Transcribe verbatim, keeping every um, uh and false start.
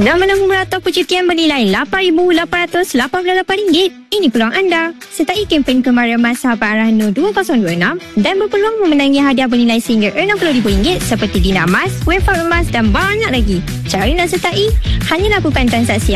Nama-nama merata percutian bernilai lapan ribu lapan ratus lapan puluh lapan ringgit. Ini peluang anda. Sertai kempen kemarin masa Sahabat Arahno dua ribu dua puluh enam dan berpeluang memenangi hadiah bernilai sehingga enam puluh ribu ringgit seperti dina emas, wafer emas dan banyak lagi. Cara nak sertai? Hanya lakukan transaksi